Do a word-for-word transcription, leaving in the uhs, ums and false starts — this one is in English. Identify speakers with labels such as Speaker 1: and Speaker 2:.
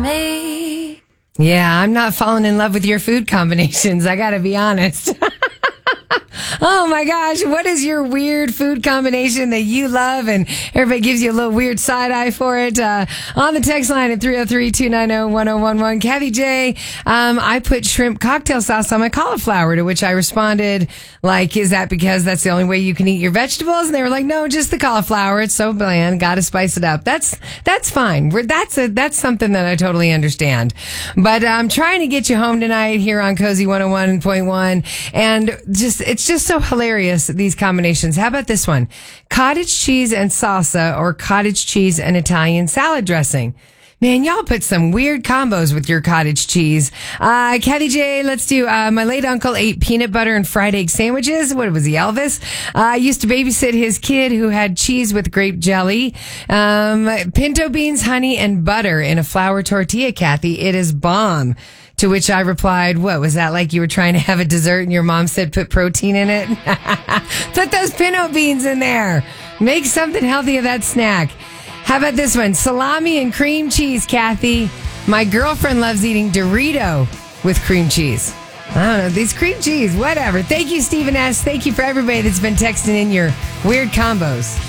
Speaker 1: me.
Speaker 2: Yeah, I'm not falling in love with your food combinations. I got to be honest. Oh my gosh, what is your weird food combination that you love and everybody gives you a little weird side eye for it? Uh, on the text line at three oh three, two nine oh, one oh one one. Kathy J, um, I put shrimp cocktail sauce on my cauliflower, to which I responded, like, is that because that's the only way you can eat your vegetables? And they were like, no, just the cauliflower. It's so bland. Got to spice it up. That's, that's fine. We're, that's a, that's something that I totally understand. But I'm trying to get you home tonight here on Cozy one oh one point one. And just, it's just so hilarious, these combinations. How about this one? Cottage cheese and salsa, or cottage cheese and Italian salad dressing. Man, y'all put some weird combos with your cottage cheese. Uh, Kathy J, let's do, uh, my late uncle ate peanut butter and fried egg sandwiches. What was he, Elvis? Uh, I used to babysit his kid who had cheese with grape jelly. Um, pinto beans, honey, and butter in a flour tortilla, Kathy. It is bomb. To which I replied, what, was that like you were trying to have a dessert and your mom said put protein in it? Put those pinto beans in there. Make something healthy of that snack. How about this one? Salami and cream cheese, Kathy. My girlfriend loves eating Dorito with cream cheese. I don't know, these cream cheese, whatever. Thank you, Stephen S. Thank you for everybody that's been texting in your weird combos.